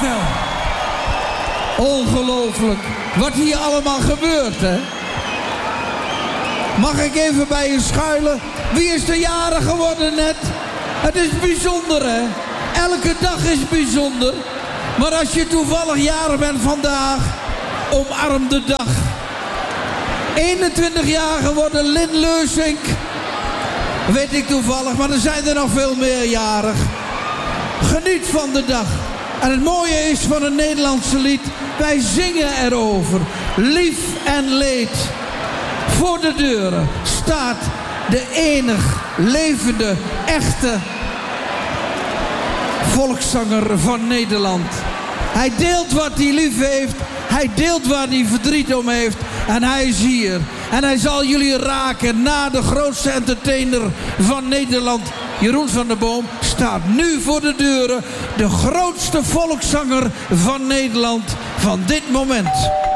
snel. Ongelooflijk. Wat hier allemaal gebeurt, hè? Mag ik even bij je schuilen? Wie is de jarig geworden net? Het is bijzonder, hè? Elke dag is bijzonder. Maar als je toevallig jarig bent vandaag, omarm de dag. 21 jaar geworden Lin Leusink. Weet ik toevallig, maar er zijn er nog veel meer jarig. Geniet van de dag. En het mooie is van het Nederlandse lied, wij zingen erover. Lief en leed. Voor de deuren staat de enig levende, echte volkszanger van Nederland. Hij deelt wat hij lief heeft. Hij deelt waar hij verdriet om heeft. En hij is hier. En hij zal jullie raken na de grootste entertainer van Nederland. Jeroen van der Boom staat nu voor de deuren. De grootste volkszanger van Nederland van dit moment.